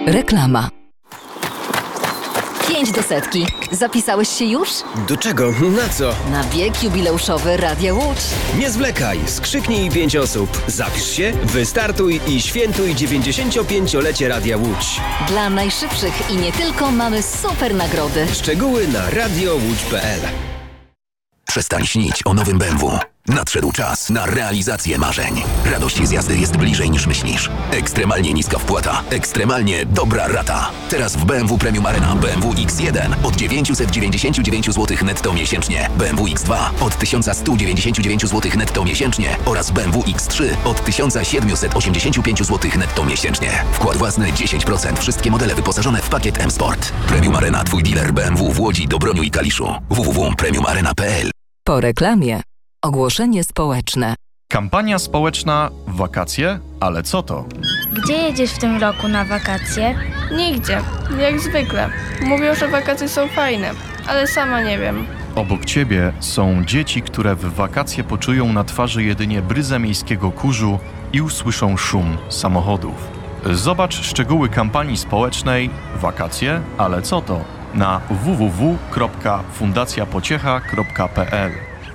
Reklama. 5 do setki. Zapisałeś się już? Do czego? Na co? Na bieg jubileuszowy Radia Łódź. Nie zwlekaj, skrzyknij 5 osób. Zapisz się, wystartuj i świętuj 95-lecie Radia Łódź. Dla najszybszych i nie tylko mamy super nagrody. Szczegóły na radiołódź.pl. Przestań śnić o nowym BMW. Nadszedł czas na realizację marzeń. Radość z jazdy jest bliżej niż myślisz. Ekstremalnie niska wpłata, ekstremalnie dobra rata. Teraz w BMW Premium Arena BMW X1 od 999 zł netto miesięcznie, BMW X2 od 1199 zł netto miesięcznie oraz BMW X3 od 1785 zł netto miesięcznie. Wkład własny 10%. Wszystkie modele wyposażone w pakiet M-Sport. Premium Arena, twój dealer BMW w Łodzi, Dobroniu i Kaliszu. www.premiumarena.pl. Po reklamie. Ogłoszenie społeczne. Kampania społeczna wakacje? Ale co to? Gdzie jedziesz w tym roku na wakacje? Nigdzie, jak zwykle. Mówią, że wakacje są fajne, ale sama nie wiem. Obok ciebie są dzieci, które w wakacje poczują na twarzy jedynie bryzę miejskiego kurzu i usłyszą szum samochodów. Zobacz szczegóły kampanii społecznej Wakacje? Ale co to? Na www.fundacjapociecha.pl.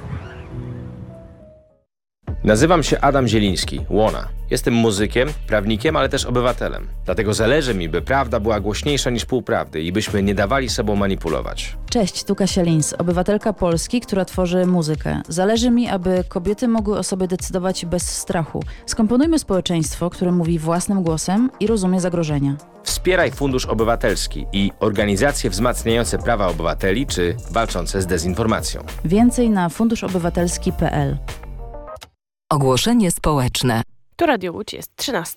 Nazywam się Adam Zieliński, Łona. Jestem muzykiem, prawnikiem, ale też obywatelem. Dlatego zależy mi, by prawda była głośniejsza niż półprawdy i byśmy nie dawali sobą manipulować. Cześć, tu Kasia Lins, obywatelka Polski, która tworzy muzykę. Zależy mi, aby kobiety mogły o sobie decydować bez strachu. Skomponujmy społeczeństwo, które mówi własnym głosem i rozumie zagrożenia. Wspieraj Fundusz Obywatelski i organizacje wzmacniające prawa obywateli czy walczące z dezinformacją. Więcej na funduszobywatelski.pl. Ogłoszenie społeczne. Tu Radio Łódź, jest 13.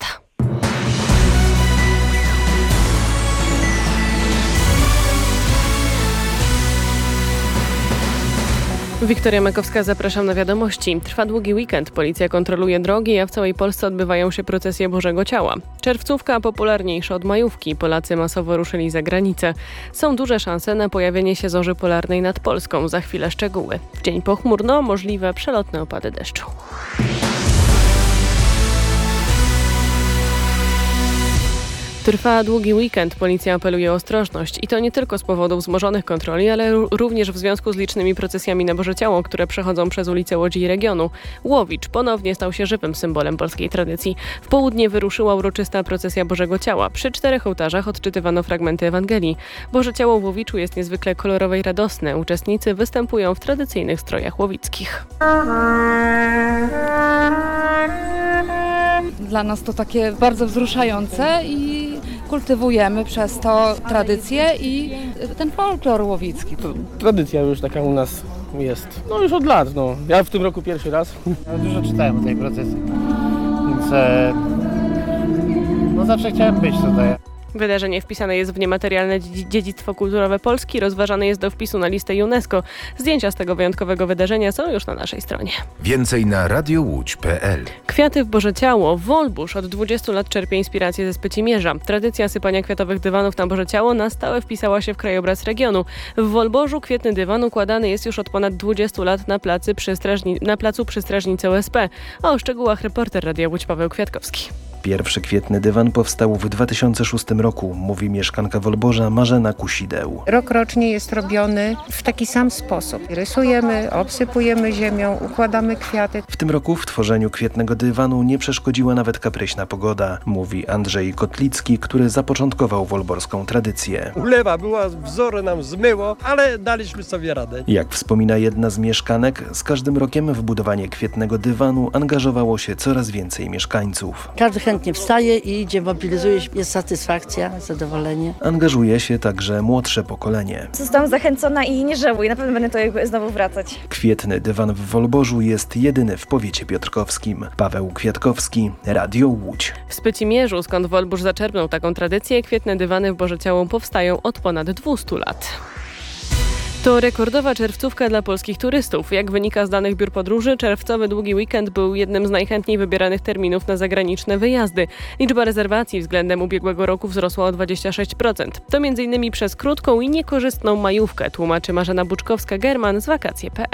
Wiktoria Makowska, zapraszam na wiadomości. Trwa długi weekend, policja kontroluje drogi, a w całej Polsce odbywają się procesje Bożego Ciała. Czerwcówka popularniejsza od majówki, Polacy masowo ruszyli za granicę. Są duże szanse na pojawienie się zorzy polarnej nad Polską, za chwilę szczegóły. W dzień pochmurno, możliwe przelotne opady deszczu. Trwa długi weekend, policja apeluje o ostrożność i to nie tylko z powodu wzmożonych kontroli, ale również w związku z licznymi procesjami na Boże Ciało, które przechodzą przez ulice Łodzi i regionu. Łowicz ponownie stał się żywym symbolem polskiej tradycji. W południe wyruszyła uroczysta procesja Bożego Ciała. Przy 4 ołtarzach odczytywano fragmenty Ewangelii. Boże Ciało w Łowiczu jest niezwykle kolorowe i radosne. Uczestnicy występują w tradycyjnych strojach łowickich. Dla nas to takie bardzo wzruszające i kultywujemy przez to tradycję i ten folklor łowicki. To tradycja już taka u nas jest, już od lat. Ja w tym roku pierwszy raz. Ja dużo czytałem o tej procesji, więc zawsze chciałem być tutaj. Wydarzenie wpisane jest w niematerialne dziedzictwo kulturowe Polski, rozważane jest do wpisu na listę UNESCO. Zdjęcia z tego wyjątkowego wydarzenia są już na naszej stronie. Więcej na radiołódź.pl. Kwiaty w Boże Ciało. Wolbusz od 20 lat czerpie inspirację ze Spycimierza. Tradycja sypania kwiatowych dywanów na Boże Ciało na stałe wpisała się w krajobraz regionu. W Wolborzu kwietny dywan układany jest już od ponad 20 lat na placu przy strażnicy OSP. A o szczegółach reporter Radia Łódź Paweł Kwiatkowski. Pierwszy kwietny dywan powstał w 2006 roku, mówi mieszkanka Wolborza Marzena Kusideł. Rokrocznie jest robiony w taki sam sposób. Rysujemy, obsypujemy ziemią, układamy kwiaty. W tym roku w tworzeniu kwietnego dywanu nie przeszkodziła nawet kapryśna pogoda, mówi Andrzej Kotlicki, który zapoczątkował wolborską tradycję. Ulewa była, wzory nam zmyło, ale daliśmy sobie radę. Jak wspomina jedna z mieszkanek, z każdym rokiem w budowanie kwietnego dywanu angażowało się coraz więcej mieszkańców. Każdy chętnie wstaje i idzie, mobilizuje się, jest satysfakcja, zadowolenie. Angażuje się także młodsze pokolenie. Zostałam zachęcona i nie żałuję, na pewno będę to znowu wracać. Kwietny dywan w Wolborzu jest jedyny w powiecie piotrkowskim. Paweł Kwiatkowski, Radio Łódź. W Spycimierzu, skąd Wolborz zaczerpnął taką tradycję, kwietne dywany w Boże Ciało powstają od ponad 200 lat. To rekordowa czerwcówka dla polskich turystów. Jak wynika z danych biur podróży, czerwcowy długi weekend był jednym z najchętniej wybieranych terminów na zagraniczne wyjazdy. Liczba rezerwacji względem ubiegłego roku wzrosła o 26%. To m.in. przez krótką i niekorzystną majówkę, tłumaczy Marzena Buczkowska-German z wakacje.pl.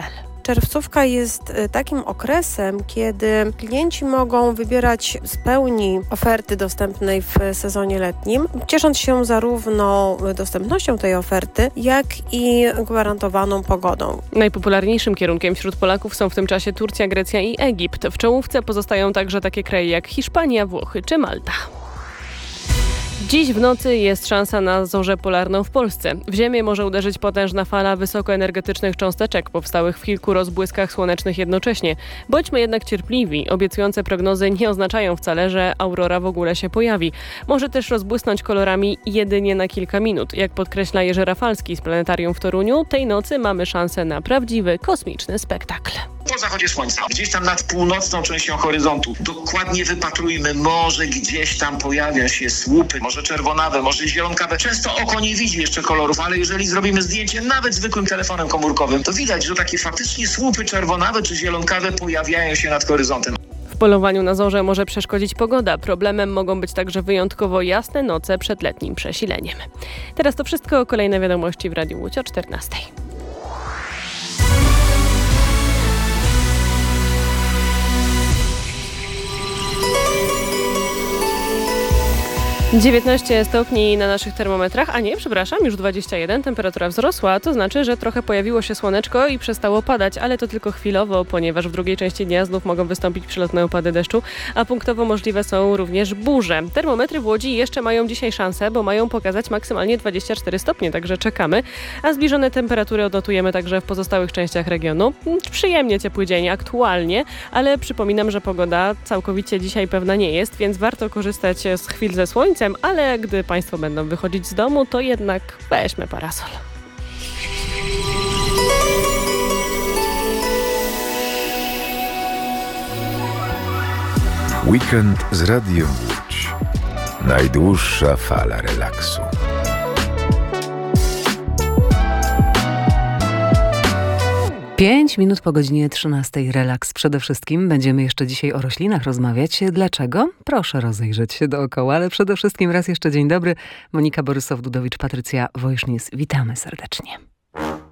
Czerwcówka jest takim okresem, kiedy klienci mogą wybierać z pełni oferty dostępnej w sezonie letnim, ciesząc się zarówno dostępnością tej oferty, jak i gwarantowaną pogodą. Najpopularniejszym kierunkiem wśród Polaków są w tym czasie Turcja, Grecja i Egipt. W czołówce pozostają także takie kraje jak Hiszpania, Włochy czy Malta. Dziś w nocy jest szansa na zorzę polarną w Polsce. W Ziemię może uderzyć potężna fala wysokoenergetycznych cząsteczek powstałych w kilku rozbłyskach słonecznych jednocześnie. Bądźmy jednak cierpliwi. Obiecujące prognozy nie oznaczają wcale, że aurora w ogóle się pojawi. Może też rozbłysnąć kolorami jedynie na kilka minut. Jak podkreśla Jerzy Rafalski z Planetarium w Toruniu, tej nocy mamy szansę na prawdziwy kosmiczny spektakl. Po zachodzie słońca, gdzieś tam nad północną częścią horyzontu, dokładnie wypatrujmy, może gdzieś tam pojawią się słupy, może czerwonawe, może zielonkawe. Często oko nie widzi jeszcze kolorów, ale jeżeli zrobimy zdjęcie nawet zwykłym telefonem komórkowym, to widać, że takie faktycznie słupy czerwonawe czy zielonkawe pojawiają się nad horyzontem. W polowaniu na zorze może przeszkodzić pogoda. Problemem mogą być także wyjątkowo jasne noce przed letnim przesileniem. Teraz to wszystko. Kolejne wiadomości w Radiu Łódź o 14:00. 19 stopni na naszych termometrach, a nie, przepraszam, już 21, temperatura wzrosła, to znaczy, że trochę pojawiło się słoneczko i przestało padać, ale to tylko chwilowo, ponieważ w drugiej części dnia znów mogą wystąpić przelotne opady deszczu, a punktowo możliwe są również burze. Termometry w Łodzi jeszcze mają dzisiaj szansę, bo mają pokazać maksymalnie 24 stopnie, także czekamy, a zbliżone temperatury odnotujemy także w pozostałych częściach regionu. Przyjemnie ciepły dzień aktualnie, ale przypominam, że pogoda całkowicie dzisiaj pewna nie jest, więc warto korzystać z chwil ze słońcem, ale gdy Państwo będą wychodzić z domu, to jednak weźmy parasol. Weekend z Radiem Łódź. Najdłuższa fala relaksu. Pięć minut po godzinie 13:00. Relaks przede wszystkim. Będziemy jeszcze dzisiaj o roślinach rozmawiać. Dlaczego? Proszę rozejrzeć się dookoła, ale przede wszystkim raz jeszcze dzień dobry. Monika Borysow-Dudowicz, Patrycja Wojsznis. Witamy serdecznie.